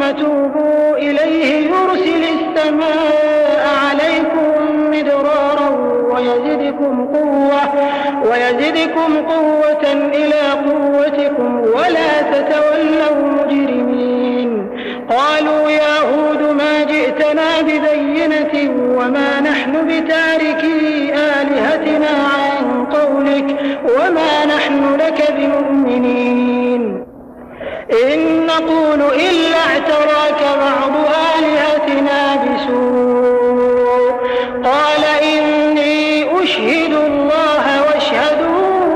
توبوا إليه يرسل السماء عليكم مدرارا ويزدكم قوة إلى قوتكم ولا تتولوا مجرمين. قالوا يا هود ما جئتنا ببينة وما نحن بتاركي آلهتنا عن قولك وما نحن لك بمؤمنين إن نقول إلا اعتراك بعض